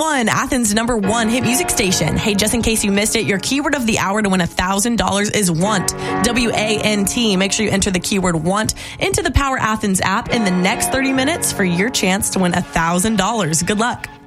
101, Athens' #1 hit music station. Hey, just in case you missed it, your keyword of the hour to win $1,000 is want. WANT. Make sure you enter the keyword want into the Power Athens app in the next 30 minutes for your chance to win $1,000. Good luck.